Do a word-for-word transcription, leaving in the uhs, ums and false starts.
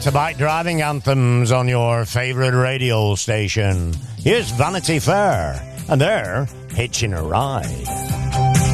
back-to-back driving anthems on your favourite radio station. Here's Vanity Fair, and they're Hitching a Ride.